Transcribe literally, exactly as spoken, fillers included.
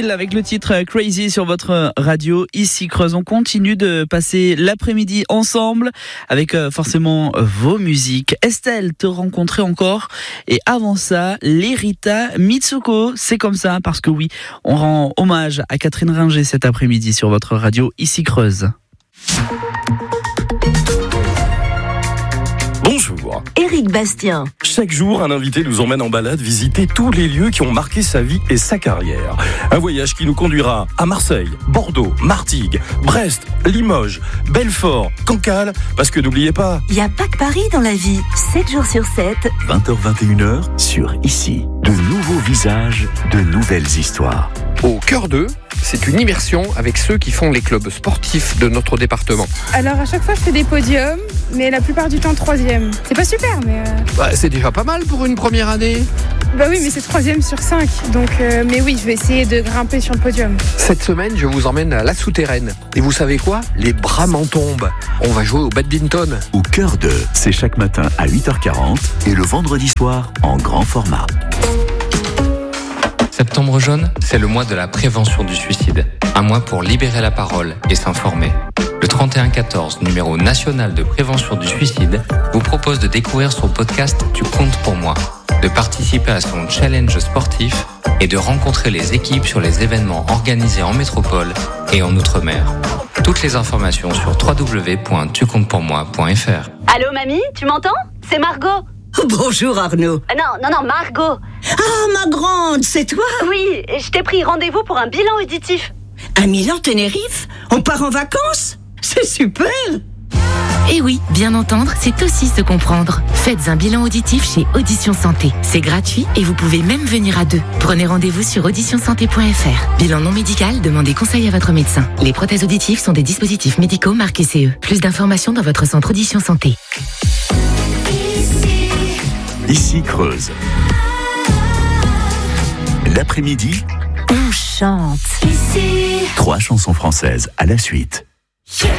Hill avec le titre Crazy sur votre radio ici Creuse. On continue de passer l'après-midi ensemble avec forcément vos musiques. Estelle, te rencontrer encore. Et avant ça, Lerita Mitsuko. C'est comme ça parce que oui, on rend hommage à Catherine Ringer cet après-midi sur votre radio ici Creuse. Bonjour. Éric Bastien. Chaque jour, un invité nous emmène en balade visiter tous les lieux qui ont marqué sa vie et sa carrière. Un voyage qui nous conduira à Marseille, Bordeaux, Martigues, Brest, Limoges, Belfort, Cancale, parce que n'oubliez pas... Il n'y a pas que Paris dans la vie. sept jours sur sept. vingt heures vingt et une heures sur Ici. De nouveaux visages, de nouvelles histoires. Au cœur d'eux, c'est une immersion avec ceux qui font les clubs sportifs de notre département. Alors à chaque fois je fais des podiums, mais la plupart du temps troisième. C'est pas super, mais... Euh... Bah, c'est déjà pas mal pour une première année. Bah oui, mais c'est troisième sur cinq, donc euh, mais oui, je vais essayer de grimper sur le podium. Cette semaine, je vous emmène à La Souterraine. Et vous savez quoi ? Les bras m'en tombent. On va jouer au badminton. Au cœur d'eux, c'est chaque matin à huit heures quarante et le vendredi soir en grand format. Septembre jaune, c'est le mois de la prévention du suicide. Un mois pour libérer la parole et s'informer. Le trente et un quatorze, numéro national de prévention du suicide, vous propose de découvrir son podcast Tu comptes pour moi, de participer à son challenge sportif et de rencontrer les équipes sur les événements organisés en métropole et en Outre-mer. Toutes les informations sur w w w point tu comptes pour moi point f r. Allô mamie, tu m'entends ? C'est Margot. Bonjour Arnaud. Ah non, non, non, Margot. Ah, ma grande, c'est toi ? Oui, je t'ai pris rendez-vous pour un bilan auditif. À Milan-Tenerife ? On part en vacances ? C'est super ! Et oui, bien entendre, c'est aussi se comprendre. Faites un bilan auditif chez Audition Santé. C'est gratuit et vous pouvez même venir à deux. Prenez rendez-vous sur audition santé point f r. Bilan non médical, demandez conseil à votre médecin. Les prothèses auditives sont des dispositifs médicaux marqués C E. Plus d'informations dans votre centre Audition Santé. Ici Creuse. L'après-midi, on chante. Trois chansons françaises à la suite.